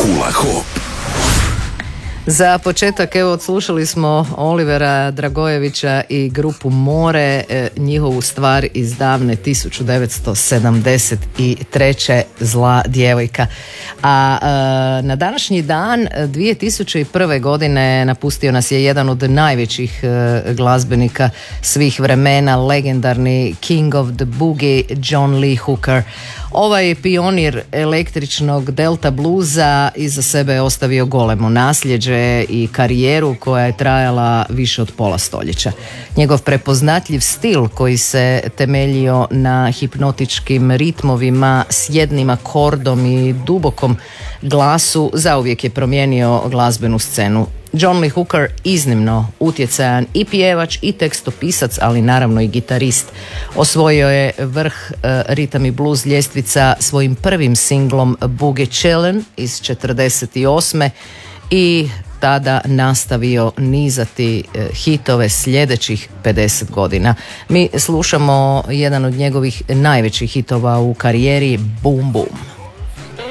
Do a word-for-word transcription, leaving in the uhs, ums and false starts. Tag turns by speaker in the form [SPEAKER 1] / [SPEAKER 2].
[SPEAKER 1] Hula Hop.
[SPEAKER 2] Za početak, evo, odslušali smo Olivera Dragojevića i grupu More, e, njihovu stvar iz davne tisuću devetsto sedamdeset treće. Zla djevojka. A e, na današnji dan dvije tisuće prve. godine napustio nas je jedan od najvećih e, glazbenika svih vremena, legendarni King of the Boogie, John Lee Hooker. Ovaj pionir električnog delta bluza iza sebe je ostavio golemo nasljeđe i karijeru koja je trajala više od pola stoljeća. Njegov prepoznatljiv stil koji se temeljio na hipnotičkim ritmovima s jednim akordom i dubokom glasu zauvijek je promijenio glazbenu scenu. John Lee Hooker iznimno utjecajan i pjevač i tekstopisac, ali naravno i gitarist. Osvojio je vrh e, ritam i blues ljestvica svojim prvim singlom Boogie Chillin' iz četrdeset osme i tada nastavio nizati e, hitove sljedećih pedeset godina. Mi slušamo jedan od njegovih najvećih hitova u karijeri, Boom Boom.